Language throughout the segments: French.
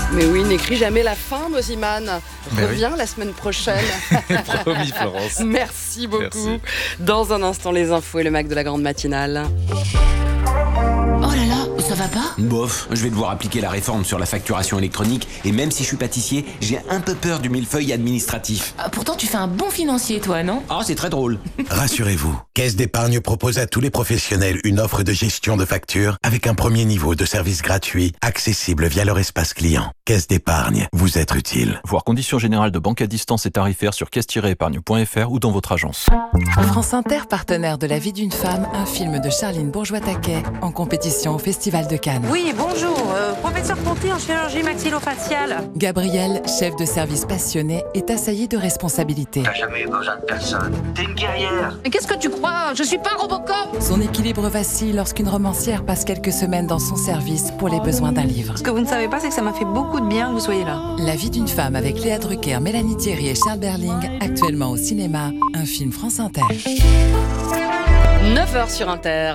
Mais oui, n'écris jamais la fin, Moziman. Mais Reviens la semaine prochaine. Promis, Florence. Merci beaucoup. Merci. Dans un instant, les infos et le Mac de la grande matinale. Oh là là, ça va pas ? Bof, je vais devoir appliquer la réforme sur la facturation électronique et même si je suis pâtissier, j'ai un peu peur du millefeuille administratif. Pourtant, tu fais un bon financier, toi, non ? Ah, c'est très drôle. Rassurez-vous, Caisse d'épargne propose à tous les professionnels une offre de gestion de factures avec un premier niveau de service gratuit, accessible via leur espace client. Caisse d'épargne, vous être utile. Voir conditions générales de banque à distance et tarifaires sur caisse-épargne.fr ou dans votre agence. France Inter, partenaire de La vie d'une femme, un film de Charline Bourgeois-Taquet, en compétition au Festival de Cannes. Oui, bonjour, professeur Ponty en chirurgie maxillofaciale. Gabriel, chef de service passionné, est assailli de responsabilités. T'as jamais eu besoin de personne. T'es une guerrière. Mais qu'est-ce que tu crois ? Je suis pas Robocop ! Son équilibre vacille lorsqu'une romancière passe quelques semaines dans son service pour les besoins d'un livre. Ce que vous ne savez pas, c'est que ça m'a fait beaucoup de bien que vous soyez là. La vie d'une femme avec Léa Drucker, Mélanie Thierry et Charles Berling, actuellement au cinéma, un film France Inter. 9h sur Inter.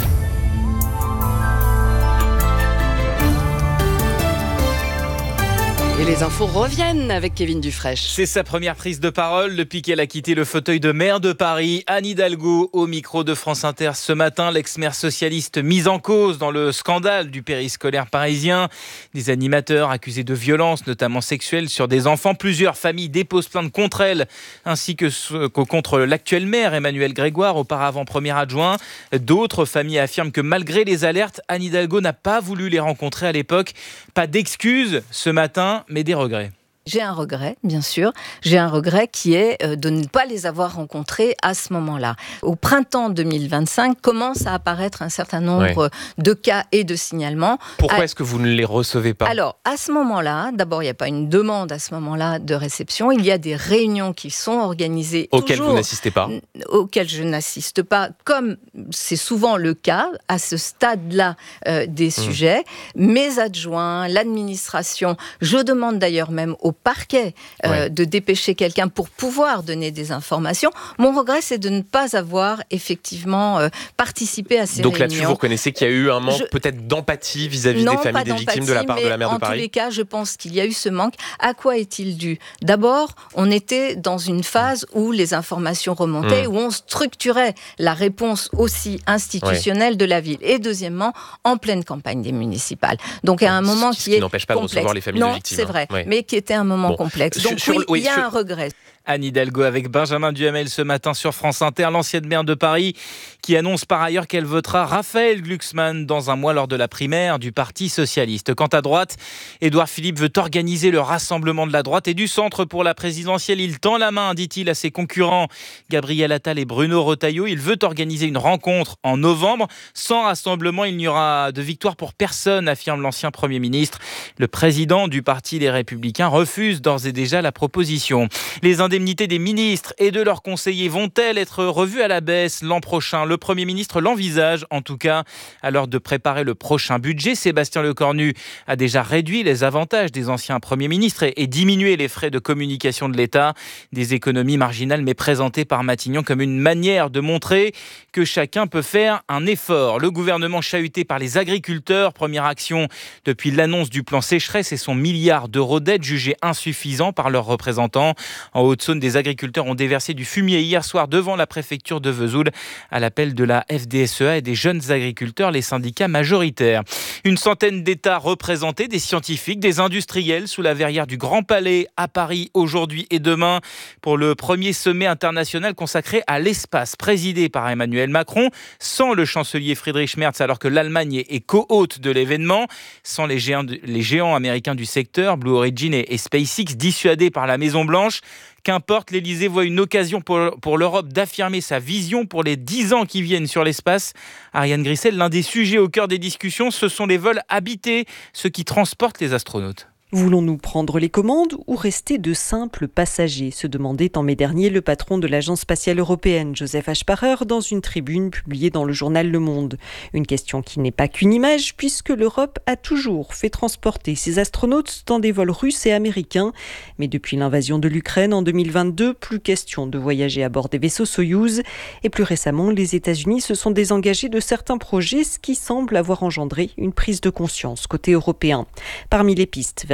Et les infos reviennent avec Kevin Dufresne. C'est sa première prise de parole depuis qu'elle a quitté le fauteuil de maire de Paris. Anne Hidalgo, au micro de France Inter ce matin, l'ex-maire socialiste mise en cause dans le scandale du périscolaire parisien. Des animateurs accusés de violences, notamment sexuelles, sur des enfants. Plusieurs familles déposent plainte contre elle, ainsi que contre l'actuel maire Emmanuel Grégoire, auparavant premier adjoint. D'autres familles affirment que malgré les alertes, Anne Hidalgo n'a pas voulu les rencontrer à l'époque. Pas d'excuses ce matin, mais des regrets. J'ai un regret, bien sûr. J'ai un regret qui est de ne pas les avoir rencontrés à ce moment-là. Au printemps 2025, commence à apparaître un certain nombre de cas et de signalements. Pourquoi est-ce que vous ne les recevez pas ? Alors, à ce moment-là, d'abord, il n'y a pas une demande à ce moment-là de réception. Il y a des réunions qui sont organisées. Auxquelles vous n'assistez pas ? Auxquelles je n'assiste pas, comme c'est souvent le cas à ce stade-là des sujets. Mes adjoints, l'administration, je demande d'ailleurs même au parquet de dépêcher quelqu'un pour pouvoir donner des informations. Mon regret, c'est de ne pas avoir effectivement participé à ces réunions. Donc là-dessus, vous reconnaissez qu'il y a eu un manque peut-être d'empathie vis-à-vis des familles des victimes de la part de la maire de Paris ? En tous les cas, je pense qu'il y a eu ce manque. À quoi est-il dû ? D'abord, on était dans une phase où les informations remontaient, où on structurait la réponse aussi institutionnelle de la ville. Et deuxièmement, en pleine campagne des municipales. Donc à un moment qui n'empêche pas complexe. De recevoir les familles de victimes. Non, c'est vrai, mais qui était un moment complexe. Donc il y a un regret. Anne Hidalgo avec Benjamin Duhamel ce matin sur France Inter, l'ancienne maire de Paris, qui annonce par ailleurs qu'elle votera Raphaël Glucksmann dans un mois lors de la primaire du Parti Socialiste. Quant à droite, Édouard Philippe veut organiser le rassemblement de la droite et du centre pour la présidentielle. Il tend la main, dit-il, à ses concurrents Gabriel Attal et Bruno Retailleau. Il veut organiser une rencontre en novembre. Sans rassemblement, il n'y aura de victoire pour personne, affirme l'ancien Premier ministre. Le président du Parti des Républicains refuse d'ores et déjà la proposition. Les indemnités des ministres et de leurs conseillers vont-elles être revues à la baisse l'an prochain ? Le Premier ministre l'envisage, en tout cas, à l'heure de préparer le prochain budget. Sébastien Lecornu a déjà réduit les avantages des anciens premiers ministres et diminué les frais de communication de l'État. Des économies marginales, mais présentées par Matignon comme une manière de montrer que chacun peut faire un effort. Le gouvernement chahuté par les agriculteurs. Première action depuis l'annonce du plan sécheresse et son milliard d'euros d'aide jugé insuffisant par leurs représentants. En Haute-Saône, des agriculteurs ont déversé du fumier hier soir devant la préfecture de Vesoul à l'appel de la FDSEA et des jeunes agriculteurs, les syndicats majoritaires. Une centaine d'États représentés, des scientifiques, des industriels sous la verrière du Grand Palais à Paris aujourd'hui et demain pour le premier sommet international consacré à l'espace présidé par Emmanuel Macron, sans le chancelier Friedrich Merz alors que l'Allemagne est co-hôte de l'événement, sans les géants américains du secteur, Blue Origin et SpaceX dissuadés par la Maison-Blanche. Qu'importe, l'Elysée voit une occasion pour l'Europe d'affirmer sa vision pour les 10 ans qui viennent sur l'espace. Ariane Grissel, l'un des sujets au cœur des discussions, ce sont les vols habités, ceux qui transportent les astronautes. Voulons-nous prendre les commandes ou rester de simples passagers ? Se demandait en mai dernier le patron de l'Agence spatiale européenne, Joseph Aschbacher, dans une tribune publiée dans le journal Le Monde. Une question qui n'est pas qu'une image, puisque l'Europe a toujours fait transporter ses astronautes dans des vols russes et américains. Mais depuis l'invasion de l'Ukraine en 2022, plus question de voyager à bord des vaisseaux Soyouz. Et plus récemment, les États-Unis se sont désengagés de certains projets, ce qui semble avoir engendré une prise de conscience côté européen. Parmi les pistes vers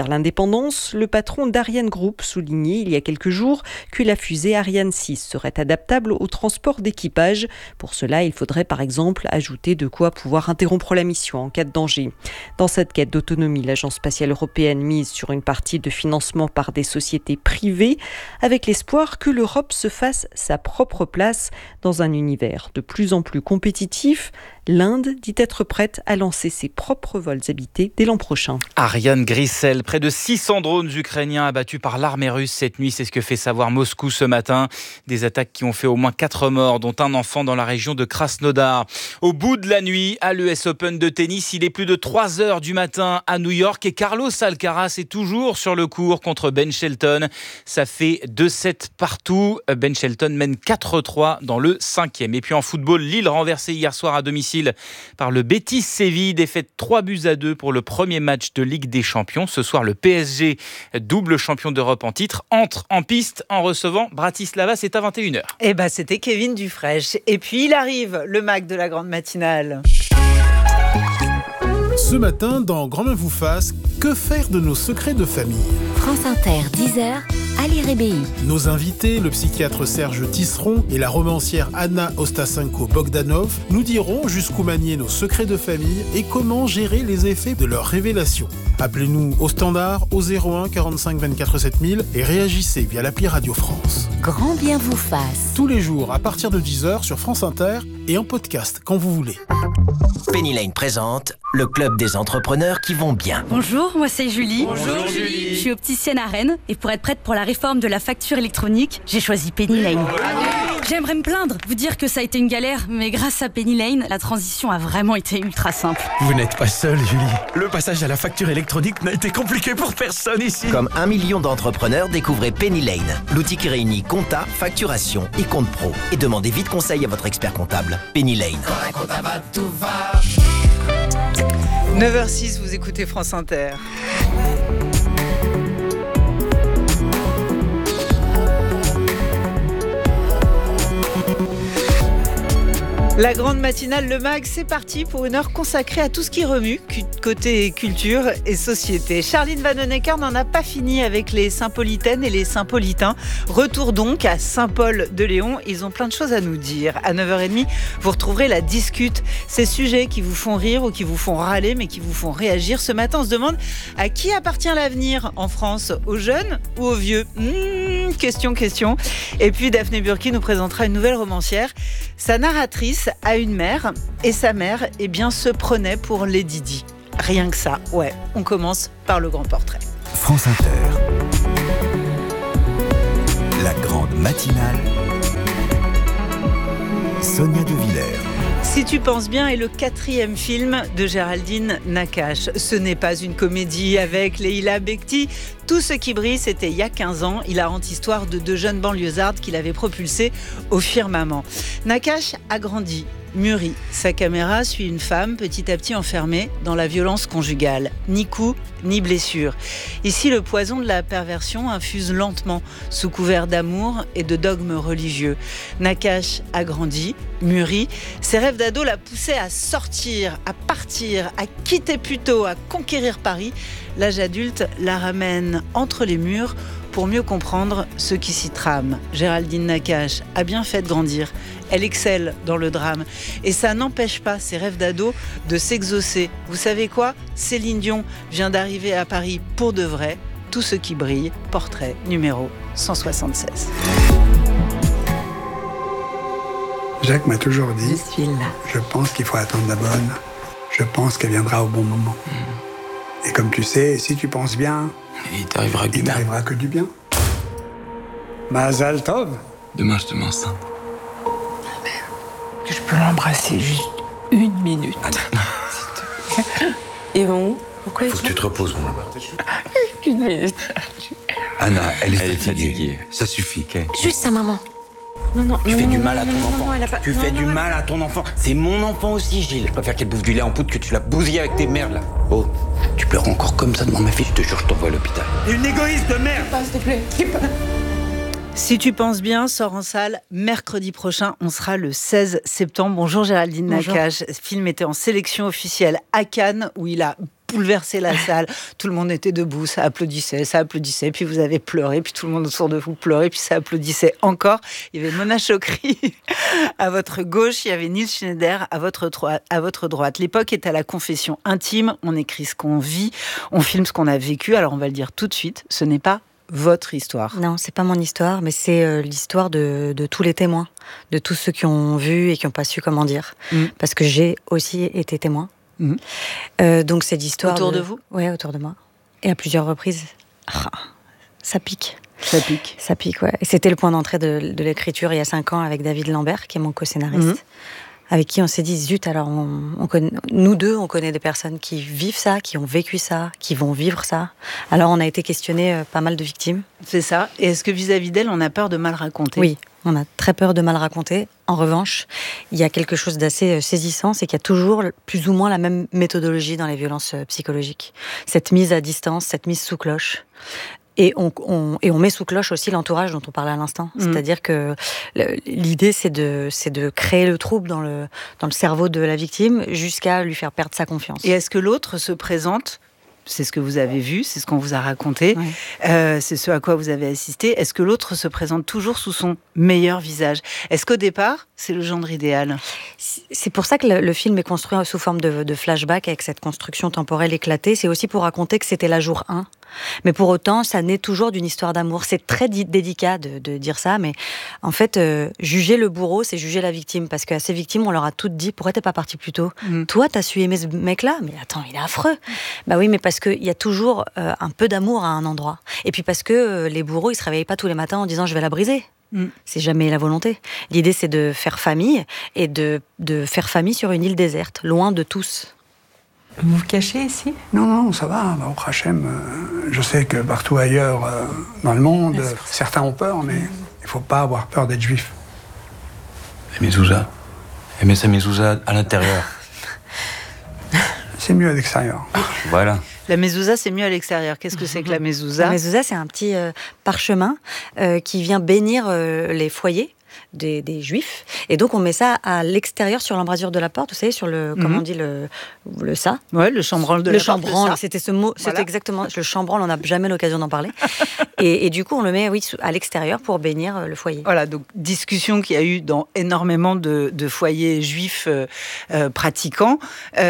vers l'indépendance, le patron d'Ariane Group soulignait il y a quelques jours que la fusée Ariane 6 serait adaptable au transport d'équipage. Pour cela, il faudrait par exemple ajouter de quoi pouvoir interrompre la mission en cas de danger. Dans cette quête d'autonomie, l'Agence spatiale européenne mise sur une partie de financement par des sociétés privées, avec l'espoir que l'Europe se fasse sa propre place dans un univers de plus en plus compétitif. L'Inde dit être prête à lancer ses propres vols habités dès l'an prochain. Ariane Grissel, près de 600 drones ukrainiens abattus par l'armée russe cette nuit, c'est ce que fait savoir Moscou ce matin. Des attaques qui ont fait au moins 4 morts, dont un enfant dans la région de Krasnodar. Au bout de la nuit, à l'US Open de tennis, il est plus de 3 heures du matin à New York et Carlos Alcaraz est toujours sur le court contre Ben Shelton. Ça fait 2-7 partout. Ben Shelton mène 4-3 dans le 5e. Et puis en football, Lille renversée hier soir à domicile par le Betis Séville, défaite 3-2 pour le premier match de Ligue des Champions. Ce soir, le PSG, double champion d'Europe en titre, entre en piste en recevant Bratislava. C'est à 21h. Eh ben, c'était Kevin Dufresne. Et puis, il arrive, le Mac de la grande matinale. Ce matin, dans Grand Main vous fasse, que faire de nos secrets de famille ? France Inter, 10h, Ali Rébéi. Nos invités, le psychiatre Serge Tisseron et la romancière Anna Ostasenko-Bogdanov, nous diront jusqu'où manier nos secrets de famille et comment gérer les effets de leurs révélations. Appelez-nous au standard au 01 45 24 7000 et réagissez via l'appli Radio France. Grand bien vous fasse. Tous les jours à partir de 10h sur France Inter et en podcast quand vous voulez. Penny Lane présente le club des entrepreneurs qui vont bien. Bonjour, moi c'est Julie. Bonjour Julie. Je suis opticienne à Rennes et pour être prête pour la réforme de la facture électronique, j'ai choisi Penny Lane. J'aimerais me plaindre, vous dire que ça a été une galère, mais grâce à Penny Lane, la transition a vraiment été ultra simple. Vous n'êtes pas seule, Julie. Le passage à la facture électronique n'a été compliqué pour personne ici. Comme 1 million d'entrepreneurs, découvrez Penny Lane, l'outil qui réunit compta, facturation et compte pro. Et demandez vite conseil à votre expert comptable. Penny Lane. 9h06, vous écoutez France Inter. La grande matinale, le MAG, c'est parti pour une heure consacrée à tout ce qui remue, côté culture et société. Charline Vanhoenacker n'en a pas fini avec les Saint-Paulitaines et les Saint-Paulitains. Retour donc à Saint-Paul-de-Léon. Ils ont plein de choses à nous dire. À 9h30, vous retrouverez la discute. Ces sujets qui vous font rire ou qui vous font râler, mais qui vous font réagir. Ce matin, on se demande à qui appartient l'avenir en France, aux jeunes ou aux vieux ? Question. Et puis Daphné Burki nous présentera une nouvelle romancière. Sa narratrice a une mère et sa mère se prenait pour Lady Di. Rien que ça, ouais. On commence par le grand portrait. France Inter. La grande matinale. Sonia De Villers. Si tu penses bien est le 4e film de Géraldine Nakache. Ce n'est pas une comédie avec Leila Bekti. Tout ce qui brille, c'était il y a 15 ans. Il a rendu histoire de 2 jeunes banlieusardes qu'il avait propulsées au firmament. Nakache a grandi, mûri. Sa caméra suit une femme petit à petit enfermée dans la violence conjugale. Ni coup, ni blessure. Ici, le poison de la perversion infuse lentement, sous couvert d'amour et de dogmes religieux. Nakache a grandi, mûri. Ses rêves d'ado l'a poussé à sortir, à partir, à quitter Puteaux, à conquérir Paris. L'âge adulte la ramène entre les murs pour mieux comprendre ce qui s'y trame. Géraldine Nakache a bien fait de grandir. Elle excelle dans le drame. Et ça n'empêche pas ses rêves d'ado de s'exaucer. Vous savez quoi ? Céline Dion vient d'arriver à Paris pour de vrai. Tout ce qui brille, portrait numéro 176. Jacques m'a toujours dit, je pense qu'il faut attendre la bonne. Je pense qu'elle viendra au bon moment. Et comme tu sais, si tu penses bien, il t'arrivera que du bien. Mazal Tov. Demain, je te mets enceinte. Je peux l'embrasser juste 1 minute. Et bon, pourquoi il faut que tu te reposes, mon amour. 1 minute. Anna, elle est fatiguée. Ça suffit. Juste ça, maman. Non, tu fais du mal à ton enfant. Tu fais du mal à ton enfant. C'est mon enfant aussi, Gilles. Je préfère qu'elle bouffe du lait en poudre que tu la bousilles avec tes merdes, là. Oh, tu pleures encore comme ça devant ma fille, je te jure, je t'envoie à l'hôpital. Une égoïste de merde. S'il te plaît. Si tu penses bien, sort en salle mercredi prochain. On sera le 16 septembre. Bonjour Géraldine Nakache. Ce film était en sélection officielle à Cannes, où il a bouleversé la salle. Tout le monde était debout, ça applaudissait, puis vous avez pleuré, puis tout le monde autour de vous pleurait, puis ça applaudissait encore. Il y avait Mona Chokri à votre gauche, il y avait Nils Schneider à votre droite. L'époque est à la confession intime, on écrit ce qu'on vit, on filme ce qu'on a vécu, alors on va le dire tout de suite, ce n'est pas votre histoire. Non, c'est pas mon histoire, mais c'est l'histoire de tous les témoins, de tous ceux qui ont vu et qui n'ont pas su comment dire. Parce que j'ai aussi été témoin. Donc c'est l'histoire autour de vous ? Oui, autour de moi. Et à plusieurs reprises. Ça pique. Ça pique, ouais. Et c'était le point d'entrée de l'écriture il y a 5 ans avec David Lambert, qui est mon co-scénariste. Avec qui on s'est dit, zut, alors nous deux, on connaît des personnes qui vivent ça, qui ont vécu ça, qui vont vivre ça. Alors on a été questionné pas mal de victimes. C'est ça. Et est-ce que vis-à-vis d'elles, on a peur de mal raconter ? Oui, on a très peur de mal raconter. En revanche, il y a quelque chose d'assez saisissant, c'est qu'il y a toujours plus ou moins la même méthodologie dans les violences psychologiques. Cette mise à distance, cette mise sous cloche. Et on met sous cloche aussi l'entourage dont on parlait à l'instant. C'est-à-dire que l'idée, c'est de créer le trouble dans le cerveau de la victime jusqu'à lui faire perdre sa confiance. Et est-ce que l'autre se présente ? C'est ce que vous avez vu, c'est ce qu'on vous a raconté, c'est ce à quoi vous avez assisté. Est-ce que l'autre se présente toujours sous son meilleur visage ? Est-ce qu'au départ, c'est le gendre idéal ? C'est pour ça que le film est construit sous forme de flashback avec cette construction temporelle éclatée. C'est aussi pour raconter que c'était la jour 1. Mais pour autant, ça naît toujours d'une histoire d'amour. C'est très délicat de dire ça, mais en fait, juger le bourreau, c'est juger la victime. Parce qu'à ces victimes, on leur a toutes dit, pourquoi t'es pas parti plus tôt ? Toi, t'as su aimer ce mec-là ? Mais attends, il est affreux. Bah oui, mais parce qu'il y a toujours un peu d'amour à un endroit. Et puis parce que les bourreaux, ils se réveillent pas tous les matins en disant, je vais la briser. C'est jamais la volonté. L'idée, c'est de faire famille, et de faire famille sur une île déserte, loin de tous. Vous vous cachez ici ? Non, ça va. Au Hachem, je sais que partout ailleurs dans le monde, certains ont peur, mais il ne faut pas avoir peur d'être juif. Et mezouza ? Aimer sa mezouza à l'intérieur. C'est mieux à l'extérieur. Voilà. La mezouza, c'est mieux à l'extérieur. Qu'est-ce que c'est que la mezouza ? La mezouza, c'est un petit parchemin qui vient bénir les foyers des juifs, et donc on met ça à l'extérieur sur l'embrasure de la porte, vous savez, sur le comment on dit le ça. Ouais, le chambranle de la porte. Le chambranle, c'était ce mot, voilà. C'était exactement le chambranle. On n'a jamais l'occasion d'en parler. et du coup, on le met à l'extérieur pour bénir le foyer. Voilà, donc discussion qu'il y a eu dans énormément de foyers juifs pratiquants,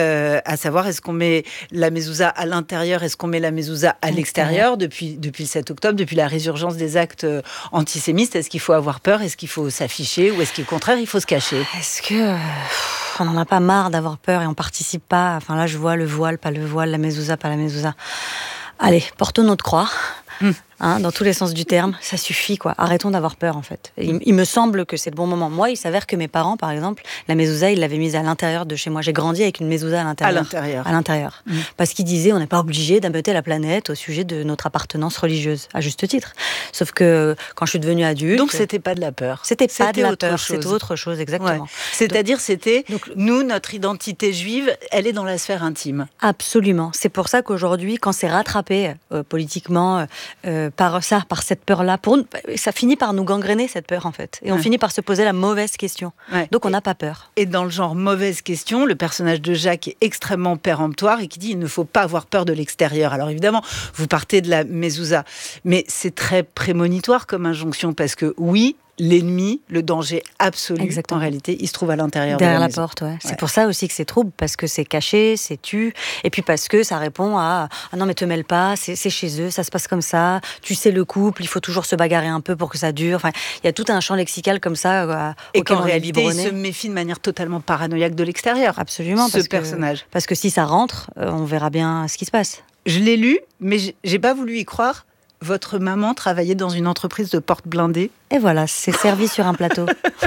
à savoir est-ce qu'on met la mezouza à l'intérieur, est-ce qu'on met la mezouza à l'extérieur depuis le 7 octobre, depuis la résurgence des actes antisémites. Est-ce qu'il faut avoir peur, est-ce qu'il faut s'afficher, ou est-ce qu'au contraire, il faut se cacher ? Est-ce que on n'en a pas marre d'avoir peur et on participe pas ? Enfin là, je vois le voile, pas le voile, la mezouza, pas la mezouza. Allez, portons notre croix. Dans tous les sens du terme, ça suffit, quoi. Arrêtons d'avoir peur, en fait. Il me semble que c'est le bon moment. Moi, il s'avère que mes parents, par exemple, la mezouza, ils l'avaient mise à l'intérieur de chez moi. J'ai grandi avec une mezouza à l'intérieur. À l'intérieur. Parce qu'ils disaient, on n'est pas obligé d'ameuter la planète au sujet de notre appartenance religieuse, à juste titre. Sauf que quand je suis devenue adulte... Donc, c'était pas de la peur. C'était pas de la peur, c'était autre chose, exactement. Ouais. C'est-à-dire, c'était, nous, notre identité juive, elle est dans la sphère intime. Absolument. C'est pour ça qu'aujourd'hui, quand c'est rattrapé politiquement... par cette peur-là. Ça finit par nous gangréner, cette peur, en fait. Et on finit par se poser la mauvaise question. Donc, on n'a pas peur. Et dans le genre mauvaise question, le personnage de Jacques est extrêmement péremptoire et qui dit il ne faut pas avoir peur de l'extérieur. Alors, évidemment, vous partez de la mezouza. Mais c'est très prémonitoire comme injonction, parce que oui, l'ennemi, le danger absolu, en réalité, il se trouve à l'intérieur derrière de la maison. Porte, ouais. C'est pour ça aussi que c'est trouble, parce que c'est caché, c'est tu, et puis parce que ça répond à « Ah non, mais te mêle pas, c'est chez eux, ça se passe comme ça, tu sais le couple, il faut toujours se bagarrer un peu pour que ça dure. » Enfin, il y a tout un champ lexical comme ça et qu'en réalité, il se méfie de manière totalement paranoïaque de l'extérieur. Absolument, ce personnage. Parce que si ça rentre, on verra bien ce qui se passe. Je l'ai lu, mais j'ai pas voulu y croire. Votre maman travaillait dans une entreprise de portes blindées. Et voilà, c'est servi sur un plateau.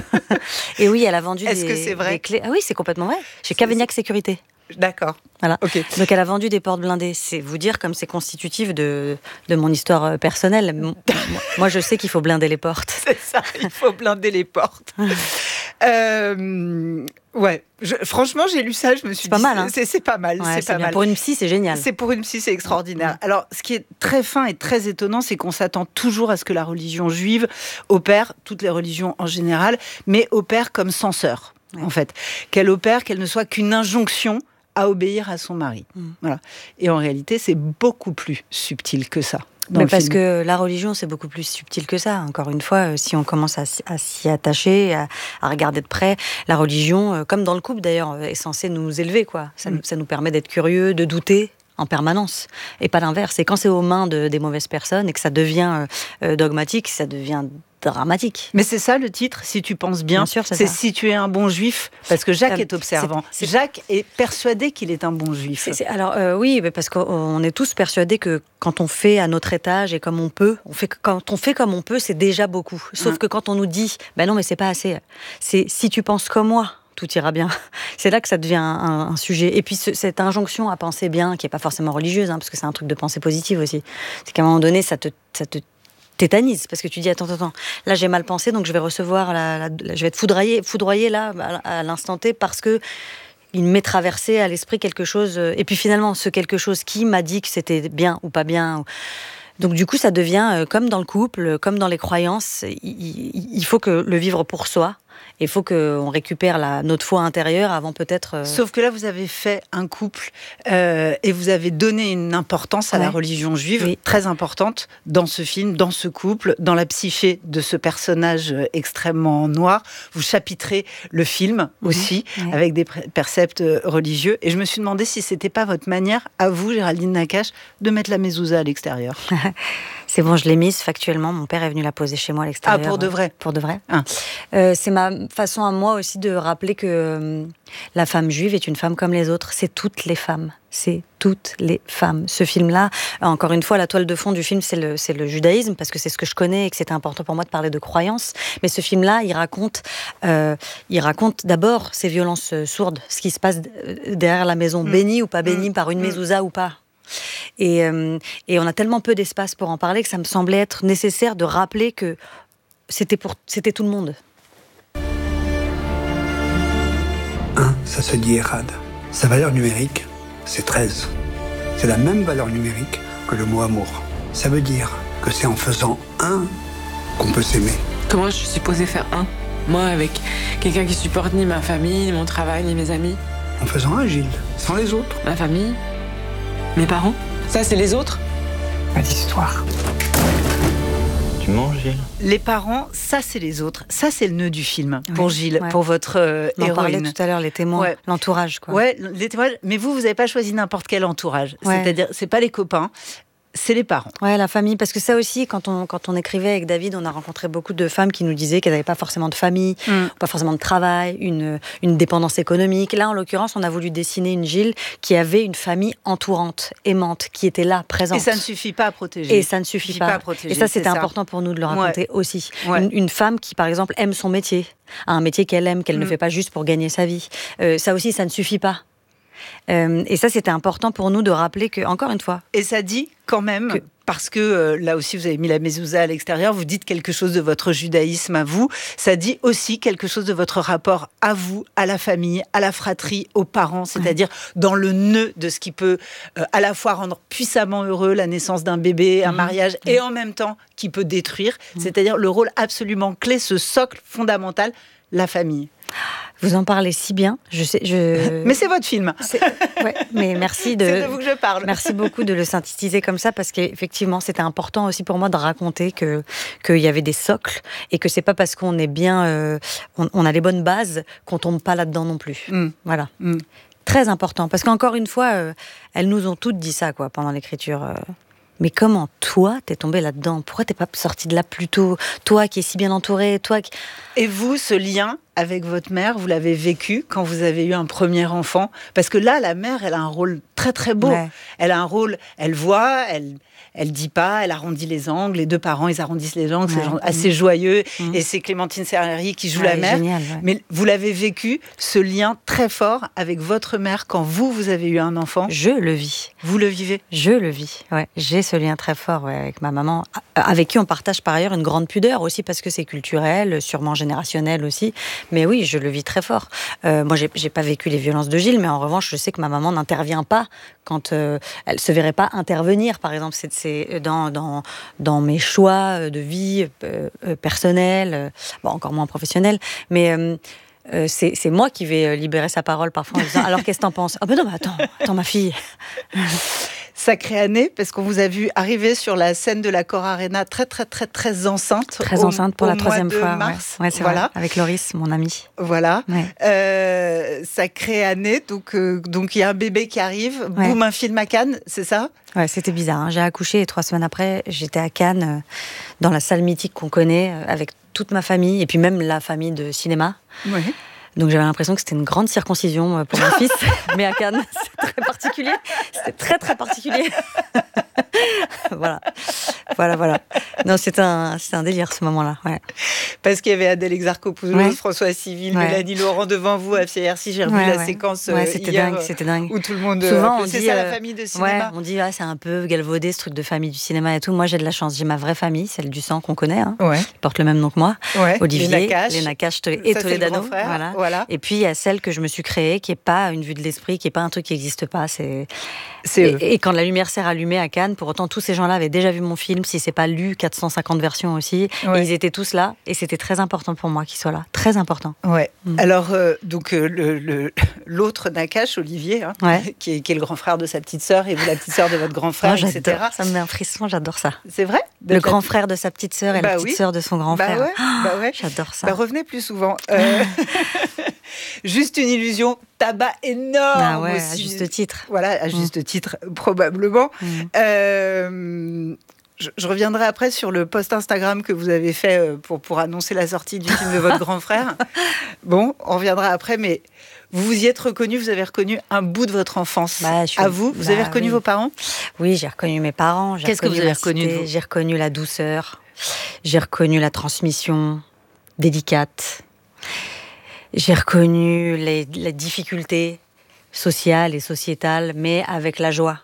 Et oui, elle a vendu que c'est vrai ? Des clés. Ah oui, c'est complètement vrai. Chez Cavaignac Sécurité. D'accord. Voilà. Okay. Donc elle a vendu des portes blindées. C'est vous dire comme c'est constitutif de mon histoire personnelle. Moi, je sais qu'il faut blinder les portes. C'est ça, il faut blinder les portes. Ouais. Franchement, j'ai lu ça, je me suis dit... Pas mal, hein. C'est pas mal, ouais, c'est pas mal. Pour une psy, c'est génial. Pour une psy, c'est extraordinaire. Alors, ce qui est très fin et très étonnant, c'est qu'on s'attend toujours à ce que la religion juive opère, toutes les religions en général, mais opère comme censeur, en fait. Qu'elle opère, qu'elle ne soit qu'une injonction à obéir à son mari. Voilà. Et en réalité, c'est beaucoup plus subtil que ça. Mais parce que la religion, c'est beaucoup plus subtil que ça. Encore une fois, si on commence à s'y attacher, à regarder de près, la religion, comme dans le couple d'ailleurs, est censée nous élever, quoi. Ça nous permet d'être curieux, de douter en permanence, et pas l'inverse. Et quand c'est aux mains des mauvaises personnes et que ça devient dogmatique, ça devient dramatique. Mais c'est ça le titre, si tu penses bien. Sûr, c'est si tu es un bon juif, parce que Jacques est observant. Jacques est persuadé qu'il est un bon juif. Alors oui, parce qu'on est tous persuadés que quand on fait à notre étage et comme on peut, quand on fait comme on peut, c'est déjà beaucoup. Sauf que quand on nous dit, ben non, mais c'est pas assez. C'est si tu penses comme moi, tout ira bien. C'est là que ça devient un sujet. Et puis cette injonction à penser bien, qui n'est pas forcément religieuse, parce que c'est un truc de pensée positive aussi, c'est qu'à un moment donné, ça te tétanise, parce que tu dis attends, là j'ai mal pensé, donc je vais recevoir, je vais être foudroyé là, à l'instant T, parce que il m'est traversé à l'esprit quelque chose, et puis finalement, ce quelque chose qui m'a dit que c'était bien ou pas bien. Donc du coup, ça devient comme dans le couple, comme dans les croyances, il faut que le vivre pour soi. Il faut qu'on récupère notre foi intérieure avant peut-être... Sauf que là, vous avez fait un couple et vous avez donné une importance à la religion juive très importante dans ce film, dans ce couple, dans la psyché de ce personnage extrêmement noir. Vous chapitrez le film aussi avec des préceptes religieux. Et je me suis demandé si c'était pas votre manière, à vous, Géraldine Nakache, de mettre la mezouza à l'extérieur. C'est bon, je l'ai mise factuellement. Mon père est venu la poser chez moi à l'extérieur. Ah, pour de vrai ? Pour de vrai. C'est ma façon à moi aussi de rappeler que la femme juive est une femme comme les autres. C'est toutes les femmes. C'est toutes les femmes. Ce film-là, encore une fois, la toile de fond du film, c'est le judaïsme, parce que c'est ce que je connais et que c'était important pour moi de parler de croyances. Mais ce film-là, il raconte d'abord ces violences sourdes, ce qui se passe derrière la maison, bénie ou pas bénie par une mezouza ou pas. Et on a tellement peu d'espace pour en parler que ça me semblait être nécessaire de rappeler que c'était tout le monde. Ça se dit Erad. Sa valeur numérique, c'est 13. C'est la même valeur numérique que le mot amour. Ça veut dire que c'est en faisant un qu'on peut s'aimer. Comment je suis supposée faire un ? Moi, avec quelqu'un qui supporte ni ma famille, ni mon travail, ni mes amis. En faisant un, Gilles, sans les autres. Ma famille, mes parents. Ça, c'est les autres ? Pas d'histoire. Tu manges, Gilles ? Les parents, ça c'est les autres. Ça c'est le nœud du film pour Gilles, pour votre héroïne. On en parlait tout à l'heure, les témoins, l'entourage. Quoi. Ouais, les témoins. Mais vous n'avez pas choisi n'importe quel entourage. C'est-à-dire, c'est pas les copains. C'est les parents. Ouais, la famille, parce que ça aussi, quand on écrivait avec David, on a rencontré beaucoup de femmes qui nous disaient qu'elles n'avaient pas forcément de famille, pas forcément de travail, une dépendance économique. Là, en l'occurrence, on a voulu dessiner une Gilles qui avait une famille entourante, aimante, qui était là, présente. Et ça ne suffit pas à protéger. Et ça ne suffit pas à protéger. Et ça, c'était important pour nous de le raconter aussi. Ouais. Une femme qui, par exemple, aime son métier, a un métier qu'elle aime, qu'elle ne fait pas juste pour gagner sa vie. Ça aussi, ça ne suffit pas. Et ça, c'était important pour nous de rappeler que, encore une fois... Et ça dit quand même, parce que là aussi, vous avez mis la mezouza à l'extérieur, vous dites quelque chose de votre judaïsme à vous, ça dit aussi quelque chose de votre rapport à vous, à la famille, à la fratrie, aux parents, c'est-à-dire dans le nœud de ce qui peut à la fois rendre puissamment heureux la naissance d'un bébé, un mariage, et en même temps qui peut détruire, c'est-à-dire le rôle absolument clé, ce socle fondamental, la famille. Vous en parlez si bien. Mais c'est votre film. Ouais, mais merci c'est de vous que je parle. Merci beaucoup de le synthétiser comme ça, parce qu'effectivement, c'était important aussi pour moi de raconter qu'il y avait des socles et que c'est pas parce qu'on est bien, on a les bonnes bases qu'on tombe pas là-dedans non plus. Voilà. Très important, parce qu'encore une fois, elles nous ont toutes dit ça, quoi, pendant l'écriture. Mais comment, toi, t'es tombée là-dedans ? Pourquoi t'es pas sortie de là plus tôt ? Toi qui es si bien entourée, toi qui... Et vous, ce lien avec votre mère, vous l'avez vécu quand vous avez eu un premier enfant ? Parce que là, la mère, elle a un rôle très très beau. Ouais. Elle a un rôle, elle voit, elle dit pas, elle arrondit les angles. Les deux parents, ils arrondissent les angles, c'est assez joyeux. Et c'est Clémentine Serreri qui joue la mère. Génial, Mais vous l'avez vécu, ce lien très fort avec votre mère quand vous avez eu un enfant ? Je le vis. Vous le vivez ? Je le vis, ouais. J'ai ce lien très fort avec ma maman, avec qui on partage par ailleurs une grande pudeur aussi, parce que c'est culturel, sûrement générationnel aussi. Mais oui, je le vis très fort. Moi, j'ai pas vécu les violences de Gilles, mais en revanche, je sais que ma maman n'intervient pas quand elle se verrait pas intervenir. Par exemple, c'est dans mes choix de vie personnelle, bon, encore moins professionnelle, mais c'est moi qui vais libérer sa parole parfois en disant alors qu'est-ce que t'en penses ? Ah ben non, mais attends ma fille. Sacrée année, parce qu'on vous a vu arriver sur la scène de l'Accor Arena très enceinte. Très enceinte pour la troisième fois. Mars. Ouais, c'est vrai, avec Loris, mon ami. Voilà. Ouais. Sacrée année, donc il y a un bébé qui arrive. Ouais. Boum, un film à Cannes, c'est ça ? Ouais, c'était bizarre. Hein. J'ai accouché et 3 semaines après, j'étais à Cannes, dans la salle mythique qu'on connaît, avec toute ma famille et puis même la famille de cinéma. Ouais. Donc j'avais l'impression que c'était une grande circoncision pour mon fils, mais à Cannes, c'est très particulier. C'était très particulier. Voilà. Non, c'était un délire ce moment-là. Ouais. Parce qu'il y avait Adèle Exarchopoulos, François Civil, Mélanie Laurent devant vous à FIRC. J'ai revu la séquence c'était dingue. Où tout le monde. Souvent on dit ça la famille de cinéma. On dit c'est un peu galvaudé ce truc de famille du cinéma et tout. Moi j'ai de la chance, j'ai ma vraie famille, celle du sang qu'on connaît. Hein. Ouais. Ils portent le même nom que moi. Ouais. Olivier, les Nakache et Toledano. Voilà. Et puis il y a celle que je me suis créée, qui est pas une vue de l'esprit, qui est pas un truc qui n'existe pas. Et quand la lumière s'est rallumée à Cannes, pour autant tous ces gens-là avaient déjà vu mon film, si c'est pas lu 450 versions aussi, et ils étaient tous là, et c'était très important pour moi qu'ils soient là, très important. Ouais. Alors donc l'autre Nakache, Olivier, qui est le grand frère de sa petite sœur, et vous la petite sœur de votre grand frère, etc. Ça me met un frisson, j'adore ça. C'est vrai. Le grand frère de sa petite sœur et la petite sœur de son grand frère. Ouais. J'adore ça. Revenez plus souvent. Juste une illusion, tabac énorme aussi. À juste titre. Voilà, à juste titre, probablement. Je reviendrai après sur le post Instagram que vous avez fait pour annoncer la sortie du film de votre grand frère. Bon, on reviendra après, mais vous vous y êtes reconnu, vous avez reconnu un bout de votre enfance. À vous avez reconnu vos parents ? Oui, j'ai reconnu mes parents. Qu'est-ce que vous avez reconnu de vous ? J'ai reconnu la douceur, j'ai reconnu la transmission délicate. J'ai reconnu les difficultés sociales et sociétales, mais avec la joie.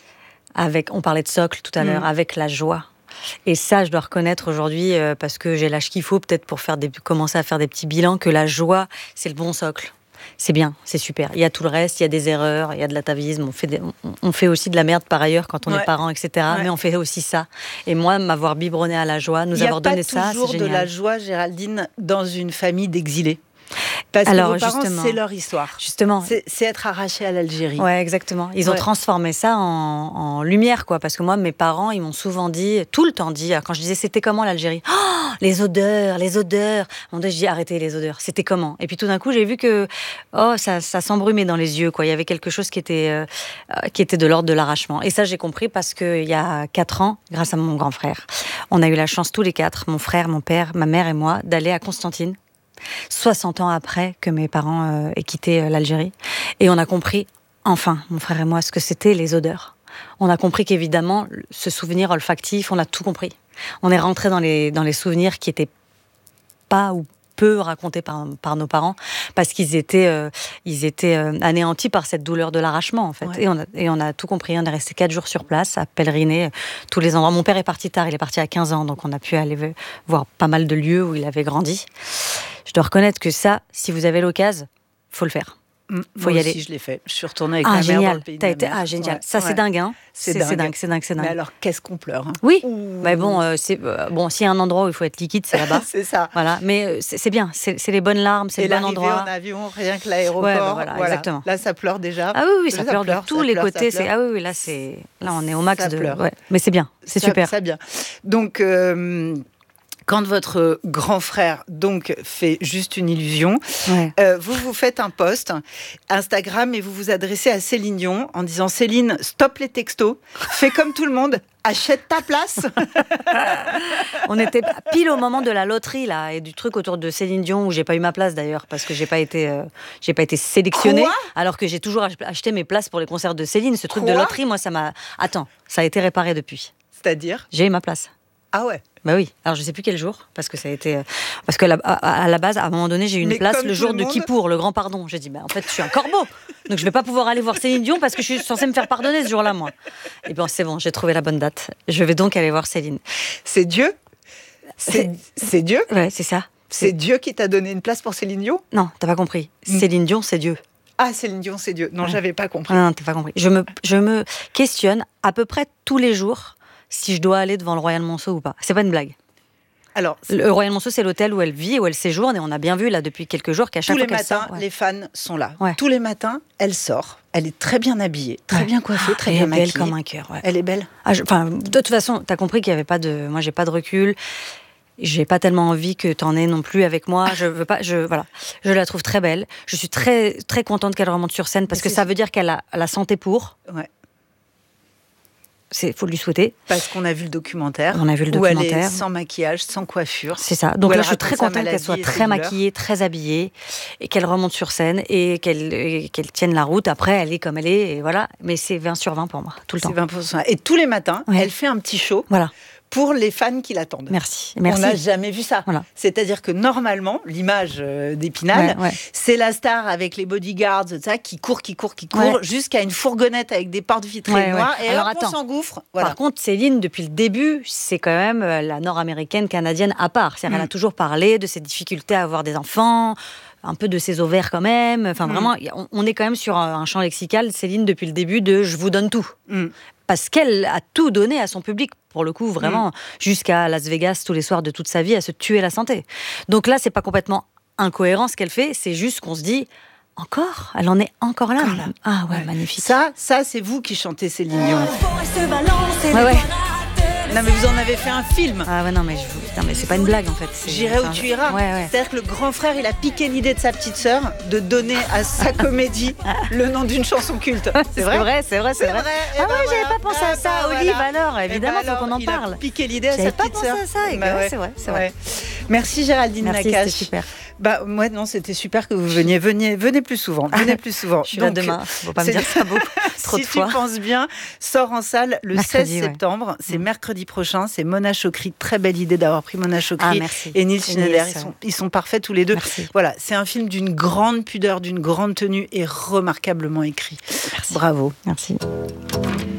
On parlait de socle tout à l'heure, avec la joie. Et ça, je dois reconnaître aujourd'hui, parce que j'ai l'âge qu'il faut, peut-être pour commencer à faire des petits bilans, que la joie, c'est le bon socle. C'est bien, c'est super. Il y a tout le reste, il y a des erreurs, il y a de l'atavisme. On fait aussi de la merde par ailleurs quand on est parent, etc. Mais on fait aussi ça. Et moi, m'avoir biberonné à la joie, nous avoir donné ça, c'est génial. Il n'y a pas toujours de la joie, Géraldine, dans une famille d'exilés. Parce que vos parents, c'est leur histoire. Justement. C'est être arraché à l'Algérie. Ouais, exactement. Ils ont transformé ça en lumière, quoi. Parce que moi, mes parents, ils m'ont souvent dit, tout le temps dit, quand je disais c'était comment l'Algérie ? Oh, les odeurs. Je dis arrêtez les odeurs. C'était comment ? Et puis tout d'un coup, j'ai vu que ça s'embrumait dans les yeux, quoi. Il y avait quelque chose qui était de l'ordre de l'arrachement. Et ça, j'ai compris parce qu'il y a 4 ans, grâce à mon grand frère, on a eu la chance tous les 4, mon frère, mon père, ma mère et moi, d'aller à Constantine. 60 ans après que mes parents aient quitté l'Algérie. Et on a compris, enfin, mon frère et moi, ce que c'était les odeurs. On a compris qu'évidemment, ce souvenir olfactif, on a tout compris. On est rentré dans les souvenirs qui n'étaient pas ou peu racontés par nos parents, parce qu'ils étaient anéantis par cette douleur de l'arrachement, en fait. Ouais. Et on a tout compris. On est resté 4 jours sur place, à pèleriner tous les endroits. Mon père est parti tard, il est parti à 15 ans, donc on a pu aller voir pas mal de lieux où il avait grandi. Je dois reconnaître que ça, si vous avez l'occasion, faut le faire. Faut y aller. Moi aussi, je l'ai fait. Je suis retournée avec ma mère dans le pays de ma mère. Génial. Ouais. Ça, c'est dingue, hein. C'est dingue. Mais alors, qu'est-ce qu'on pleure, hein. Oui. Mais bon, s'il y a un endroit où il faut être liquide, c'est là-bas. C'est ça. Voilà. Mais c'est bien. C'est les bonnes larmes, c'est le bon endroit. Et l'arrivée en avion, rien que l'aéroport. Voilà, exactement. Là, ça pleure déjà. Ah oui, ça pleure de tous les côtés. Là, on est au max de. Ouais. Mais c'est bien. C'est super. C'est bien. Donc. Quand votre grand frère donc fait juste une illusion, vous faites un post Instagram et vous vous adressez à Céline Dion en disant Céline, stop les textos, fais comme tout le monde, achète ta place. On était pile au moment de la loterie là et du truc autour de Céline Dion où j'ai pas eu ma place d'ailleurs parce que j'ai pas été sélectionnée. Quoi ? Alors que j'ai toujours acheté mes places pour les concerts de Céline. Ce truc de loterie, moi ça m'a. Attends, ça a été réparé depuis. C'est-à-dire ? J'ai eu ma place. Ah ouais. Bah oui. Alors je sais plus quel jour parce que ça a été à la base à un moment donné j'ai eu une place le jour de Kippour, le grand pardon. J'ai dit en fait je suis un corbeau donc je vais pas pouvoir aller voir Céline Dion parce que je suis censée me faire pardonner ce jour-là moi. Et bien c'est bon, j'ai trouvé la bonne date. Je vais donc aller voir Céline. C'est Dieu. C'est Dieu. Ouais, c'est ça. C'est Dieu qui t'a donné une place pour Céline Dion ? Non, t'as pas compris. Céline Dion, c'est Dieu. Ah, Céline Dion, c'est Dieu. Non, j'avais pas compris. Non, t'as pas compris. Je me questionne à peu près tous les jours si je dois aller devant le Royal Monceau ou pas. C'est pas une blague. Alors, le Royal Monceau, c'est l'hôtel où elle vit, où elle séjourne, et on a bien vu là depuis quelques jours qu'à chaque fois qu'elle sort... Tous les matins, les fans sont là. Ouais. Tous les matins, elle sort. Elle est très bien habillée, très bien coiffée, très bien maquillée. Elle est belle comme un cœur. Ouais. Elle est belle. De toute façon, t'as compris qu'il y avait pas de... Moi, j'ai pas de recul. J'ai pas tellement envie que t'en aies non plus avec moi. Je veux pas. Je la trouve très belle. Je suis très très contente qu'elle remonte sur scène parce que ça veut dire qu'elle a la santé pour. Ouais. Faut lui souhaiter. Parce qu'on a vu le documentaire. On a vu le où documentaire. elle est sans maquillage, sans coiffure. C'est ça. Donc là, je suis très contente qu'elle soit très maquillée, très habillée, et qu'elle remonte sur scène et qu'elle tienne la route. Après, elle est comme elle est, et voilà. Mais c'est 20 sur 20 pour moi, tout le temps. C'est 20%. Et tous les matins, elle fait un petit show. Voilà. Pour les fans qui l'attendent. Merci. On n'a jamais vu ça. Voilà. C'est-à-dire que normalement, l'image d'Épinal, c'est la star avec les bodyguards, ça, qui court jusqu'à une fourgonnette avec des portes vitrées noires. Et alors, on s'engouffre. Voilà. Par contre, Céline, depuis le début, c'est quand même la nord-américaine canadienne à part. C'est-à-dire qu'elle a toujours parlé de ses difficultés à avoir des enfants, un peu de ses ovaires quand même. Enfin, vraiment, on est quand même sur un champ lexical, Céline, depuis le début, de « je vous donne tout ». Parce qu'elle a tout donné à son public, pour le coup, vraiment, jusqu'à Las Vegas, tous les soirs de toute sa vie, à se tuer la santé. Donc là, c'est pas complètement incohérent ce qu'elle fait, c'est juste qu'on se dit, encore ? Elle en est encore là. Ah ouais, magnifique. Ça, c'est vous qui chantez Céline Dion. Ouais. Non, mais vous en avez fait un film. Ah ouais, non, mais c'est pas une blague, en fait. J'irai où tu iras. Ouais. C'est-à-dire que le grand frère, il a piqué l'idée de sa petite sœur de donner à sa comédie le nom d'une chanson culte. C'est vrai. Ah ouais, j'avais pas pensé à ça, Olive, alors. Évidemment, faut qu'on en parle. Il a piqué l'idée à sa petite sœur. J'avais pas pensé à ça, c'est vrai. Merci Géraldine Nakache. C'était super. Moi, non, c'était super que vous veniez. Venez plus souvent. Je suis là demain. Faut pas me dire ça beaucoup. Trop de fois. Si tu penses bien, sort en salle le 16 septembre. C'est mercredi prochain. C'est Mona Chokri. Très belle idée d'avoir pris Mona Chokri et Nils Schneider. Ils sont parfaits tous les deux. Merci. Voilà, c'est un film d'une grande pudeur, d'une grande tenue et remarquablement écrit. Merci. Bravo. Merci.